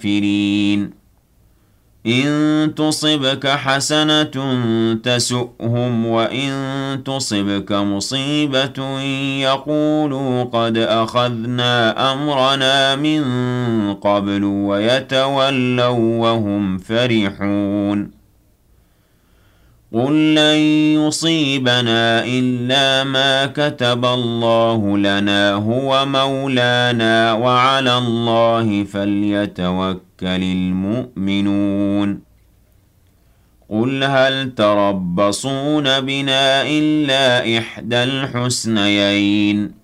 الكافرين إن تصبك حسنة تسؤهم وإن تصبك مصيبة يقولوا قد أخذنا أمرنا من قبل ويتولوا وهم فرحون قل لن يصيبنا إلا ما كتب الله لنا هو مولانا وعلى الله فليتوكل المؤمنون قل هل تربصون بنا إلا إحدى الحسنيين